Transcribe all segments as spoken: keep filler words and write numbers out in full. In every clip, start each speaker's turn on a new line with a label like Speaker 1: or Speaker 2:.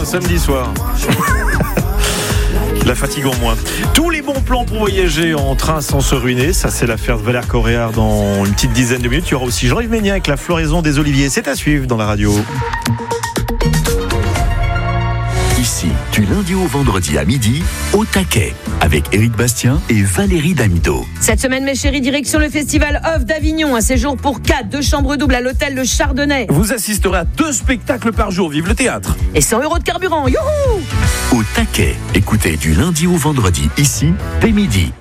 Speaker 1: un samedi soir. La fatigue en moins. Tous les bons plans pour voyager en train sans se ruiner, ça c'est l'affaire de Valère Coréard dans une petite dizaine de minutes. Il y aura aussi Jean-Yves Ménia avec la floraison des oliviers. C'est à suivre dans la radio.
Speaker 2: Ici, du lundi au vendredi à midi, au taquet, avec Éric Bastien et Valérie Damido.
Speaker 3: Cette semaine, mes chéris, direction le festival Off d'Avignon. Un séjour pour quatre, deux chambres doubles à l'hôtel Le Chardonnay.
Speaker 4: Vous assisterez à deux spectacles par jour. Vive le théâtre.
Speaker 3: Et cent euros de carburant. Youhou!
Speaker 2: Au taquet, écoutez du lundi au vendredi, ici, dès midi.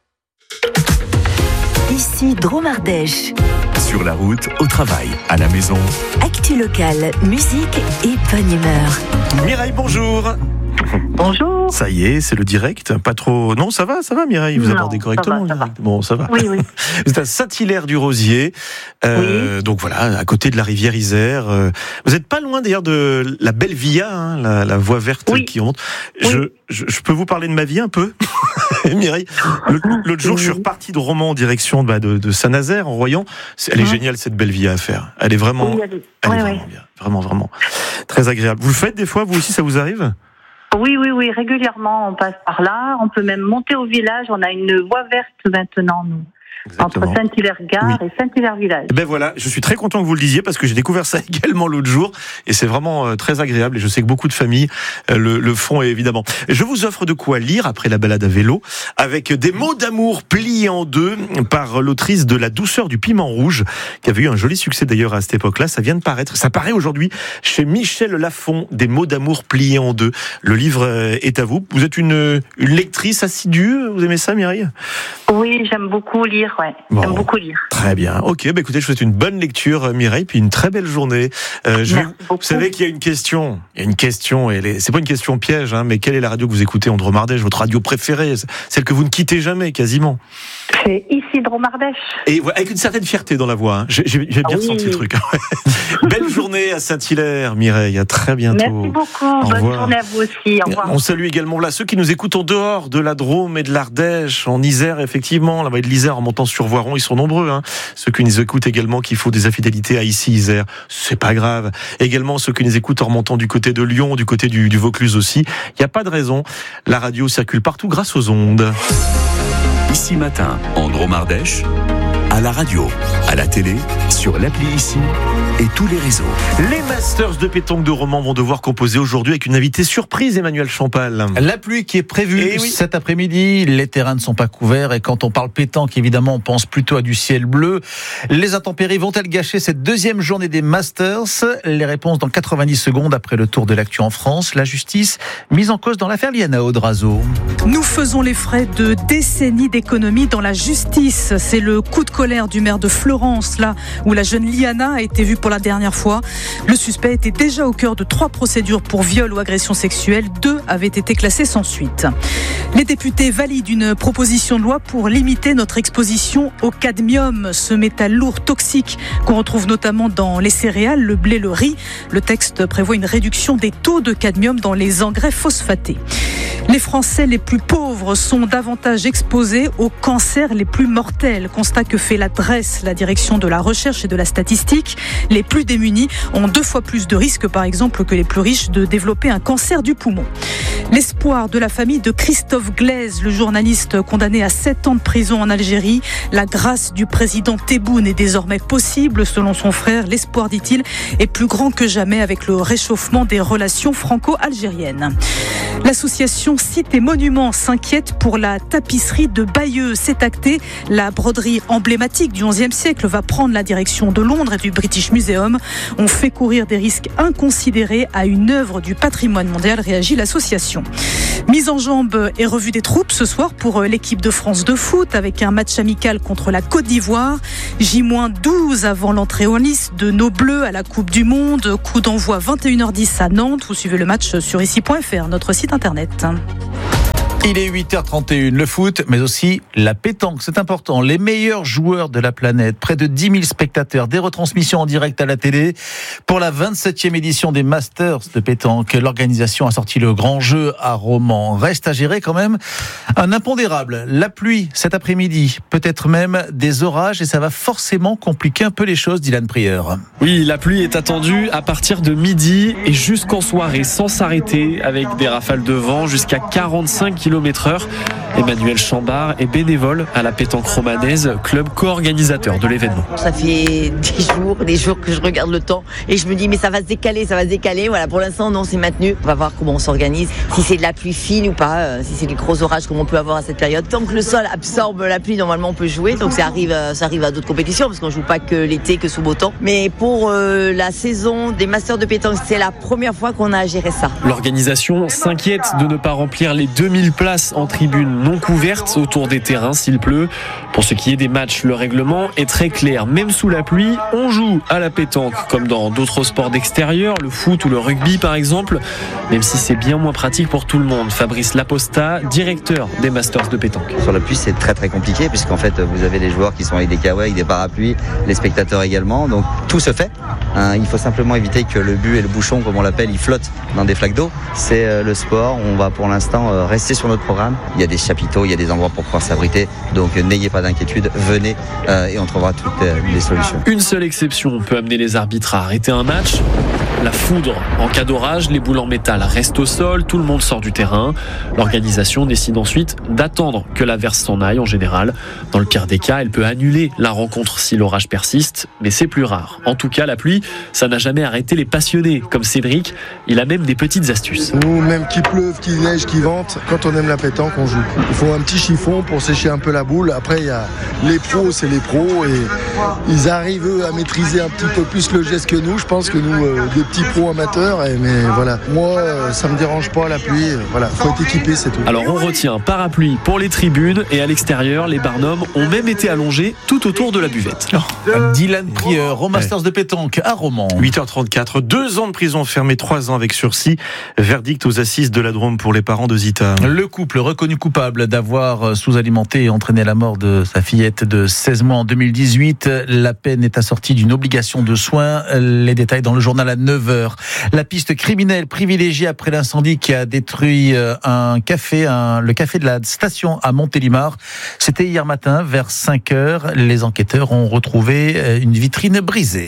Speaker 5: Ici, Drôme-Ardèche.
Speaker 2: Sur la route, au travail, à la maison.
Speaker 5: Actu locale, musique et bonne humeur.
Speaker 1: Mireille, bonjour.
Speaker 6: Bonjour.
Speaker 1: Ça y est, c'est le direct. Pas trop. Non, ça va, ça va, Mireille. Vous
Speaker 6: non,
Speaker 1: abordez correctement.
Speaker 6: Ça va, ça va.
Speaker 1: Bon, ça va.
Speaker 6: Oui, oui.
Speaker 1: Vous êtes à Saint-Hilaire-du-Rosier. Euh, oui. Donc voilà, à côté de la rivière Isère. Euh, vous n'êtes pas loin d'ailleurs de la belle via, hein, la, la voie verte oui. qui monte. Oui. Je, je, je peux vous parler de ma vie un peu, Mireille. L'autre jour, je suis reparti de Romans en direction bah, de, de Saint-Nazaire, en Royan. Elle est mmh. géniale cette belle via à faire. Elle est vraiment, oui, elle est, elle ouais, est vraiment ouais. bien, vraiment, vraiment très agréable. Vous le faites des fois, vous aussi, ça vous arrive ?
Speaker 6: Oui, oui, oui, régulièrement, on passe par là. On peut même monter au village. On a une voie verte maintenant, nous. Exactement. Entre Saint-Hilaire-Gare oui. et Saint-Hilaire-Village.
Speaker 1: Ben voilà, je suis très content que vous le disiez parce que j'ai découvert ça également l'autre jour et c'est vraiment euh, très agréable et je sais que beaucoup de familles euh, le, le font évidemment. Je vous offre de quoi lire après la balade à vélo avec des mots d'amour pliés en deux par l'autrice de La douceur du piment rouge qui avait eu un joli succès d'ailleurs à cette époque-là. Ça vient de paraître, ça paraît aujourd'hui chez Michel Lafon, des mots d'amour pliés en deux. Le livre est à vous. Vous êtes une, une lectrice assidue, vous aimez ça Mireille ?
Speaker 6: Oui, j'aime beaucoup lire. Ouais,
Speaker 1: bon,
Speaker 6: j'aime beaucoup lire.
Speaker 1: Très bien. Ok, bah écoutez, je vous souhaite une bonne lecture, Mireille, puis une très belle journée. Euh, je vais, vous savez qu'il y a une question. Il y a une question, et les, c'est pas une question piège, hein, mais quelle est la radio que vous écoutez en Drôme-Ardèche, votre radio préférée, celle que vous ne quittez jamais, quasiment?
Speaker 6: C'est ici Drôme-Ardèche.
Speaker 1: Et ouais, avec une certaine fierté dans la voix. Hein. J'ai, j'ai, j'ai bien ah oui. ressenti le truc. Belle journée à Saint-Hilaire, Mireille. À très bientôt.
Speaker 6: Merci beaucoup. Au Bonne revoir. Journée à vous aussi. Au revoir.
Speaker 1: On salue également là ceux qui nous écoutent en dehors de la Drôme et de l'Ardèche, en Isère, effectivement. La vallée de l'Isère, en montant sur Voiron, ils sont nombreux. Hein. Ceux qui nous écoutent également, qui font des infidélités à ici Isère, c'est pas grave. Également ceux qui nous écoutent en remontant du côté de Lyon, du côté du, du Vaucluse aussi. Il n'y a pas de raison. La radio circule partout grâce aux ondes.
Speaker 2: Ici matin, en Drôme-Ardèche, à la radio, à la télé, sur l'appli Ici et tous les réseaux.
Speaker 1: Les Masters de pétanque de Romans vont devoir composer aujourd'hui avec une invitée surprise, Emmanuel Champal.
Speaker 7: La pluie qui est prévue oui. cet après-midi, les terrains ne sont pas couverts et quand on parle pétanque, évidemment, on pense plutôt à du ciel bleu. Les intempéries vont-elles gâcher cette deuxième journée des Masters ? Les réponses dans quatre-vingt-dix secondes après le tour de l'actu en France. La justice mise en cause dans l'affaire Liana Odrazo.
Speaker 8: Nous faisons les frais de décennies d'économie dans la justice. C'est le coup de colère du maire de Florence, là où la jeune Liana a été vue pour la dernière fois. Le suspect était déjà au cœur de trois procédures pour viol ou agression sexuelle. Deux avaient été classées sans suite. Les députés valident une proposition de loi pour limiter notre exposition au cadmium, ce métal lourd toxique qu'on retrouve notamment dans les céréales, le blé, le riz. Le texte prévoit une réduction des taux de cadmium dans les engrais phosphatés. Les Français les plus pauvres sont davantage exposés aux cancers les plus mortels. Constat que fait la D R E S, la direction de la recherche et de la statistique. Les plus démunis ont deux fois plus de risques, par exemple, que les plus riches de développer un cancer du poumon. L'espoir de la famille de Christophe Glaise, le journaliste condamné à sept ans de prison en Algérie. La grâce du président Tebboune est désormais possible, selon son frère. L'espoir, dit-il, est plus grand que jamais avec le réchauffement des relations franco-algériennes. L'association Sites et Monuments s'inquiète pour la tapisserie de Bayeux. C'est acté, la broderie emblématique du onzième siècle va prendre la direction de Londres et du British Museum. On fait courir des risques inconsidérés à une œuvre du patrimoine mondial, réagit l'association. Mise en jambe et revue des troupes ce soir pour l'équipe de France de foot avec un match amical contre la Côte d'Ivoire. J douze avant l'entrée en lice de nos Bleus à la Coupe du Monde. Coup d'envoi vingt et une heures dix à Nantes. Vous suivez le match sur ici point f r, notre site internet.
Speaker 7: Il est huit heures trente et une, le foot, mais aussi la pétanque, c'est important. Les meilleurs joueurs de la planète, près de dix mille spectateurs, des retransmissions en direct à la télé. Pour la vingt-septième édition des Masters de pétanque, l'organisation a sorti le grand jeu à Romans. Reste à gérer quand même un impondérable, la pluie cet après-midi, peut-être même des orages, et ça va forcément compliquer un peu les choses, Dylan Prieur.
Speaker 9: Oui, la pluie est attendue à partir de midi et jusqu'en soirée, sans s'arrêter, avec des rafales de vent jusqu'à quarante-cinq kilomètres heure. Emmanuel Chambard est bénévole à la pétanque romanaise, club co-organisateur de l'événement.
Speaker 10: Ça fait dix jours, des jours que je regarde le temps et je me dis mais ça va se décaler, ça va se décaler. Voilà, pour l'instant non, c'est maintenu. On va voir comment on s'organise, si c'est de la pluie fine ou pas, si c'est des gros orages comme on peut avoir à cette période. Tant que le sol absorbe la pluie, normalement on peut jouer. Donc ça arrive, ça arrive à d'autres compétitions parce qu'on joue pas que l'été, que sous beau temps. Mais pour euh, la saison des Masters de pétanque, c'est la première fois qu'on a à gérer ça.
Speaker 9: L'organisation s'inquiète de ne pas remplir les deux mille places en tribune non couvertes autour des terrains s'il pleut. Pour ce qui est des matchs, le règlement est très clair. Même sous la pluie, on joue à la pétanque, comme dans d'autres sports d'extérieur, le foot ou le rugby par exemple, même si c'est bien moins pratique pour tout le monde. Fabrice Laposta, directeur des Masters de pétanque.
Speaker 11: Sur la pluie, c'est très très compliqué puisqu'en fait, vous avez les joueurs qui sont avec des kawaii, avec des parapluies, les spectateurs également. Donc tout se fait. Hein, il faut simplement éviter que le but et le bouchon, comme on l'appelle, ils flottent dans des flaques d'eau. C'est euh, le sport. On va pour l'instant euh, rester sur notre programme. Il y a des chapiteaux, il y a des endroits pour pouvoir s'abriter. Donc euh, n'ayez pas d'inquiétude, venez euh, et on trouvera toutes euh, les solutions.
Speaker 9: Une seule exception peut amener les arbitres à arrêter un match. La foudre. En cas d'orage, les boules en métal restent au sol, tout le monde sort du terrain. L'organisation décide ensuite d'attendre que l'averse s'en aille en général. Dans le pire des cas, elle peut annuler la rencontre si l'orage persiste, mais c'est plus rare. En tout cas, la pluie, ça n'a jamais arrêté les passionnés, comme Cédric. Il a même des petites astuces.
Speaker 12: Nous, même qu'il pleuve, qu'il neige, qu'il vente, quand on aime la pétanque, on joue. Il faut un petit chiffon pour sécher un peu la boule. Après, il y a les pros, c'est les pros, et ils arrivent eux à maîtriser un petit peu plus le geste que nous. Je pense que nous, euh, des petits pros amateurs, et, mais voilà. Moi, euh, ça me dérange pas la pluie. Voilà, faut être équipé, c'est tout.
Speaker 9: Alors on retient parapluie pour les tribunes et à l'extérieur, les barnums ont même été allongés tout autour de la buvette.
Speaker 7: Oh. Dylan Prieur, au Masters ouais. de pétanque à Romans.
Speaker 1: huit heures trente-quatre, deux ans de prison fermée, trois ans avec sursis. Verdict aux assises de la Drôme pour les parents de Zita.
Speaker 7: Le couple reconnu coupable d'avoir sous-alimenté et entraîné la mort de sa fillette de seize mois en deux mille dix-huit. La peine est assortie d'une obligation de soins. Les détails dans le journal à neuf heures. La piste criminelle privilégiée après l'incendie qui a détruit un café, un, le café de la station à Montélimar. C'était hier matin vers cinq heures. Les enquêteurs ont retrouvé une vitrine brisée.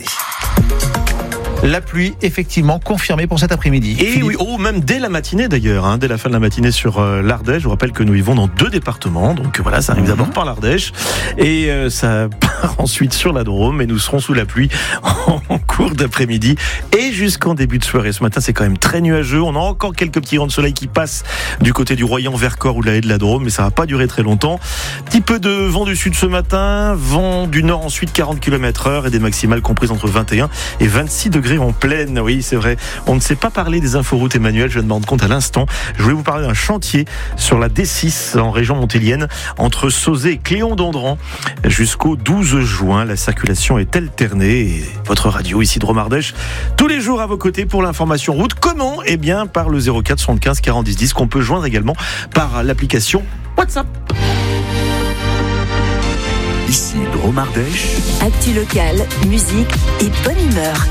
Speaker 7: La pluie, effectivement, confirmée pour cet après-midi.
Speaker 1: Et oui, oh, même dès la matinée d'ailleurs, hein, dès la fin de la matinée sur euh, l'Ardèche. Je vous rappelle que nous vivons dans deux départements, donc voilà, ça arrive mmh. d'abord par l'Ardèche et euh, ça part ensuite sur la Drôme. Et nous serons sous la pluie en cours d'après-midi et jusqu'en début de soirée. Ce matin, c'est quand même très nuageux. On a encore quelques petits rayons de soleil qui passent du côté du Royan, Vercors ou de la haie de la Drôme, mais ça va pas durer très longtemps. Petit peu de vent du sud ce matin, vent du nord ensuite quarante kilomètres heure et des maximales comprises entre vingt et un et vingt-six degrés en pleine. Oui, c'est vrai. On ne sait pas parler des inforoutes, Emmanuel. Je me rends compte à l'instant. Je voulais vous parler d'un chantier sur la D six en région montélienne entre Sauzet et Cléon-d'Andran jusqu'au douze juin. La circulation est alternée et votre radio ici de Romardèche tous les jours à vos côtés pour l'information route. Comment? Eh bien, par le zéro quatre soixante-quinze quarante dix dix qu'on peut joindre également par l'application WhatsApp.
Speaker 2: Ici, Dromardèche.
Speaker 5: Actu locale, musique et bonne humeur.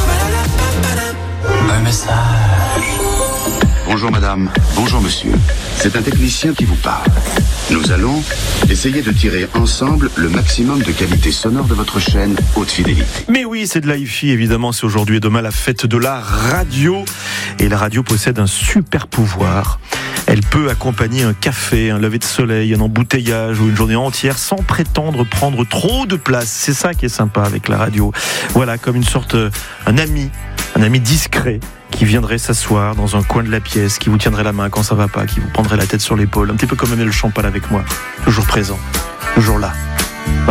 Speaker 13: Un message. Bonjour madame, bonjour monsieur. C'est un technicien qui vous parle. Nous allons essayer de tirer ensemble le maximum de qualité sonore de votre chaîne haute fidélité.
Speaker 1: Mais oui, c'est de la hi-fi évidemment. C'est aujourd'hui et demain la fête de la radio. Et la radio possède un super pouvoir. Elle peut accompagner un café, un lever de soleil, un embouteillage ou une journée entière sans prétendre prendre trop de place. C'est ça qui est sympa avec la radio. Voilà, comme une sorte, un ami, un ami discret qui viendrait s'asseoir dans un coin de la pièce, qui vous tiendrait la main quand ça va pas, qui vous prendrait la tête sur l'épaule, un petit peu comme Emmanuel Champal avec moi, toujours présent, toujours là.